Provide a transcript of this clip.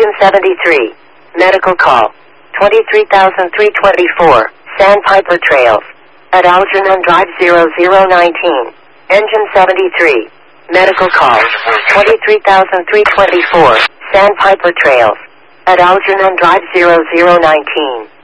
Engine 73. Medical call. 23,324. Sandpiper Trails. At Algernon Drive 0019. Engine 73. Medical call. 23,324. Sandpiper Trails. At Algernon Drive 0019.